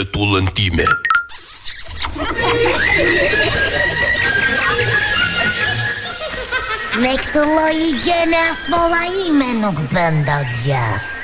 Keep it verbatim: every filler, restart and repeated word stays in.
biletul în time. Nek të lloj gjene as molla ime nuk bën dot gjë.